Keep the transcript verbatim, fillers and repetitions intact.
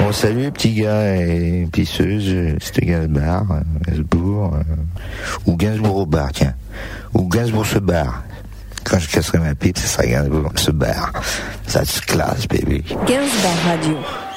Bon, salut, petit gars et pisseuse, c'était Gainsbourg, Gainsbourg, euh, ou Gainsbourg au bar, tiens. Ou Gainsbourg se barre. Quand je casserai ma pipe, ce sera Gainsbourg se barre. Ça se classe, bébé. Gainsbourg Radio.